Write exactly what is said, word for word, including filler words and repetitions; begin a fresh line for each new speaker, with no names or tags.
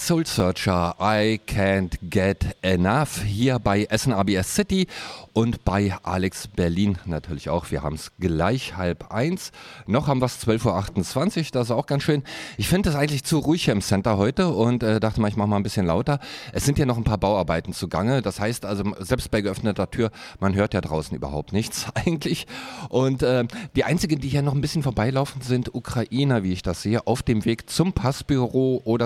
Soul Searcher, I Can't Get Enough, hier bei S N A B S City und bei Alex Berlin natürlich auch. Wir haben es gleich halb eins. Noch haben wir es zwölf Uhr achtundzwanzig, das ist auch ganz schön. Ich finde es eigentlich zu ruhig hier im Center heute und äh, dachte mal, ich mache mal ein bisschen lauter. Es sind ja noch ein paar Bauarbeiten zugange. Das heißt also, selbst bei geöffneter Tür, man hört ja draußen überhaupt nichts eigentlich. Und äh, die einzigen, die hier noch ein bisschen vorbeilaufen, sind Ukrainer, wie ich das sehe, auf dem Weg zum Passbüro oder